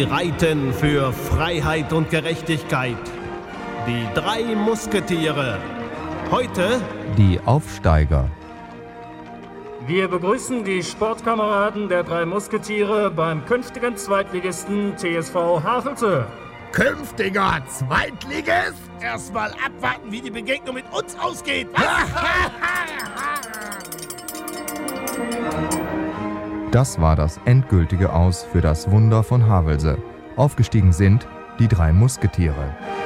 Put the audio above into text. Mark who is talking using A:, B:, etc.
A: reiten für Freiheit und Gerechtigkeit. Die 3 Musketiere. Heute
B: die Aufsteiger.
C: Wir begrüßen die Sportkameraden der 3 Musketiere beim künftigen Zweitligisten TSV Havelse.
D: Künftiger Zweitligist? Erstmal abwarten, wie die Begegnung mit uns ausgeht.
B: Das war das endgültige Aus für das Wunder von Havelse. Aufgestiegen sind die 3 Musketiere.